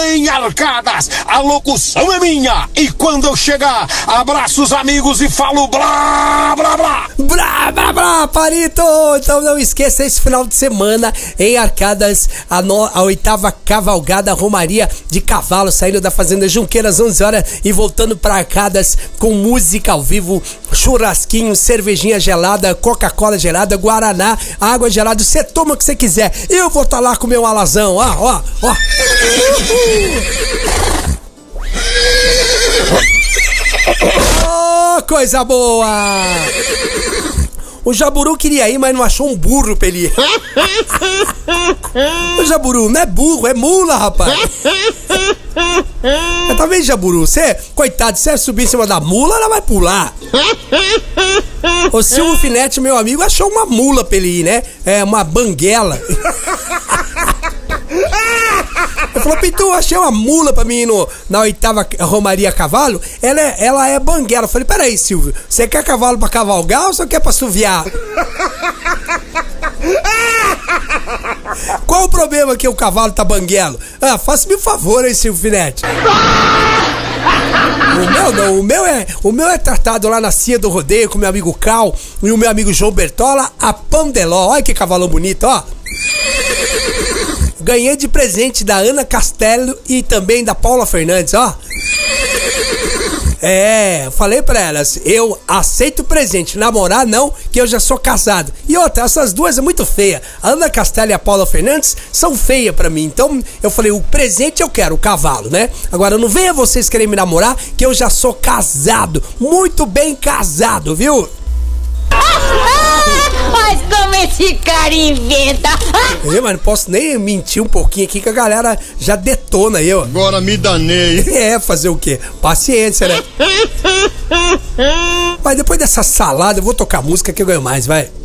em Arcadas, a locução é minha. E quando eu chegar, abraço os amigos e falo blá, blá, blá. Blá, blá, blá, Palito! Então não esqueça, esse final de semana em Arcadas, a 8ª cavalgada Romaria de Cavalo, saindo da Fazenda Junqueiras, 11 horas e voltando pra Arcadas com música ao vivo, churrasquinho, cervejinha gelada, Coca-Cola gelada, Guaraná, água gelada, você toma o que você quiser. Eu vou estar lá com meu alazão, ó. Oh, coisa boa! O Jaburu queria ir, mas não achou um burro pra ele ir. O Jaburu, não é burro, é mula, rapaz. Tá vendo, Jaburu? Você, coitado, se você subir em cima da mula, ela vai pular. O Silvio Finete, meu amigo, achou uma mula pra ele ir, né? É, uma banguela. Ele falou, Pitu, achei uma mula pra mim ir na 8ª Romaria a Cavalo. Ela é banguela. Eu falei, peraí, Silvio, você quer cavalo pra cavalgar ou você quer pra assoviar? Qual o problema que o cavalo tá banguelo? Ah, faça-me um favor aí, Silvio Finete. O meu é tratado lá na Cia do Rodeio com o meu amigo Cal e o meu amigo João Bertola a Pandeló. Olha que cavalão bonito, ó. Ganhei de presente da Ana Castelo e também da Paula Fernandes, ó. Falei pra elas, eu aceito presente, namorar não, que eu já sou casado. E outra, essas duas é muito feia. A Ana Castelo e a Paula Fernandes são feias pra mim. Então eu falei, o presente eu quero, o cavalo, né? Agora não venha vocês querem me namorar, que eu já sou casado, muito bem casado, viu? Mas como esse cara inventa? Mas não posso nem mentir um pouquinho aqui que a galera já detona eu. Agora me danei. Fazer o quê? Paciência, né? Mas depois dessa salada eu vou tocar música que eu ganho mais, vai.